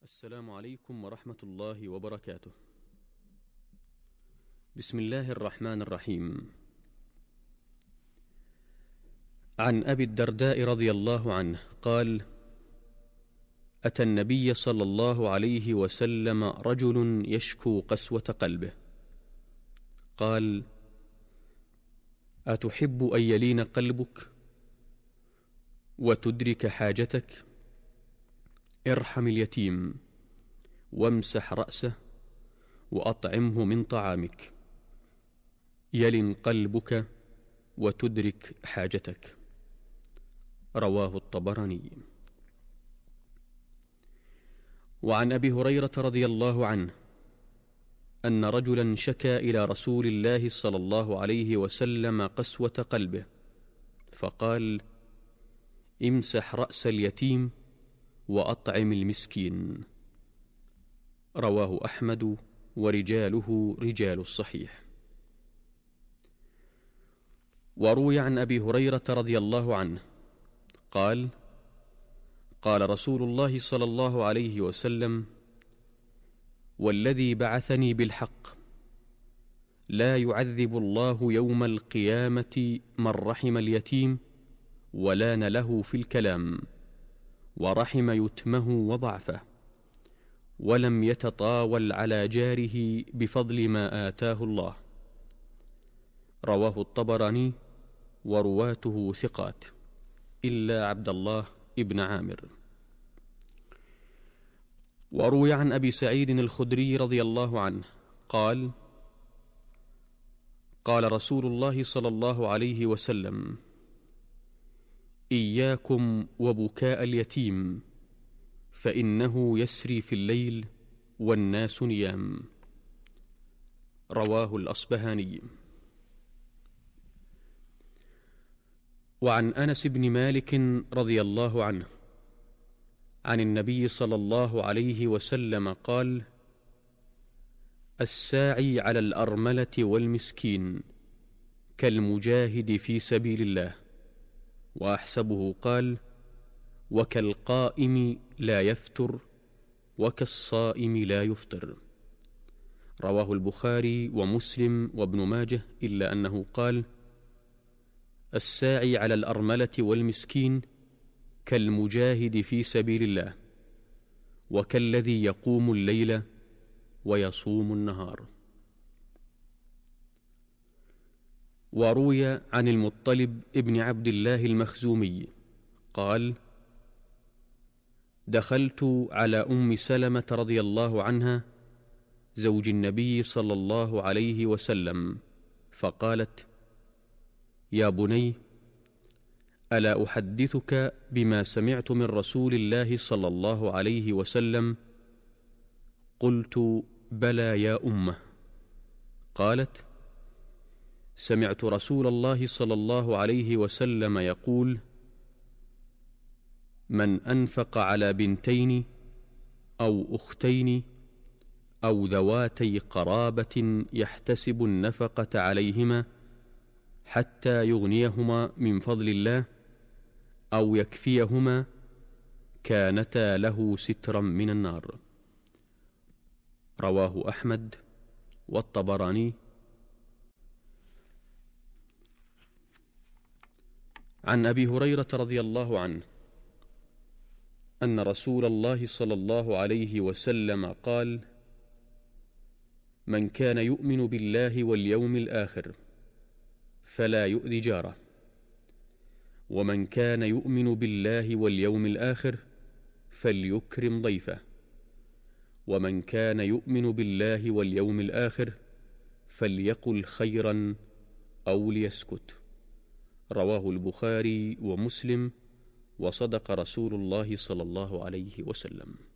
السلام عليكم ورحمة الله وبركاته. بسم الله الرحمن الرحيم. عن أبي الدرداء رضي الله عنه قال: أتى النبي صلى الله عليه وسلم رجل يشكو قسوة قلبه، قال: أتحب أن يلين قلبك وتدرك حاجتك؟ ارحم اليتيم وامسح رأسه وأطعمه من طعامك، يلن قلبك وتدرك حاجتك. رواه الطبراني. وعن أبي هريرة رضي الله عنه أن رجلا شكا إلى رسول الله صلى الله عليه وسلم قسوة قلبه، فقال: امسح رأس اليتيم وأطعم المسكين. رواه أحمد ورجاله رجال الصحيح. وروي عن أبي هريرة رضي الله عنه قال: قال رسول الله صلى الله عليه وسلم: والذي بعثني بالحق، لا يعذب الله يوم القيامة من رحم اليتيم ولان له في الكلام، ورحم يتمه وضعفه، ولم يتطاول على جاره بفضل ما آتاه الله. رواه الطبراني ورواته ثقات إلا عبد الله ابن عامر. وروي عن أبي سعيد الخدري رضي الله عنه قال: قال رسول الله صلى الله عليه وسلم: إياكم وبكاء اليتيم، فإنه يسري في الليل والناس نيام. رواه الأصبهاني. وعن أنس بن مالك رضي الله عنه عن النبي صلى الله عليه وسلم قال: الساعي على الأرملة والمسكين كالمجاهد في سبيل الله. وأحسبه قال: وكالقائم لا يفتر وكالصائم لا يفطر. رواه البخاري ومسلم وابن ماجه، إلا أنه قال: الساعي على الأرملة والمسكين كالمجاهد في سبيل الله، وكالذي يقوم الليل ويصوم النهار. وروي عن المطلب ابن عبد الله المخزومي قال: دخلت على أم سلمة رضي الله عنها زوج النبي صلى الله عليه وسلم، فقالت: يا بني، ألا أحدثك بما سمعت من رسول الله صلى الله عليه وسلم؟ قلت: بلى يا أمه. قالت: سمعت رسول الله صلى الله عليه وسلم يقول: من أنفق على بنتين أو أختين أو ذواتي قرابة يحتسب النفقة عليهما حتى يغنيهما من فضل الله أو يكفيهما، كانتا له سترا من النار. رواه أحمد والطبراني. عن أبي هريرة رضي الله عنه أن رسول الله صلى الله عليه وسلم قال: من كان يؤمن بالله واليوم الآخر فلا يؤذ جاره، ومن كان يؤمن بالله واليوم الآخر فليكرم ضيفه، ومن كان يؤمن بالله واليوم الآخر فليقل خيرا أو ليسكت. رواه البخاري ومسلم، وصدق رسول الله صلى الله عليه وسلم.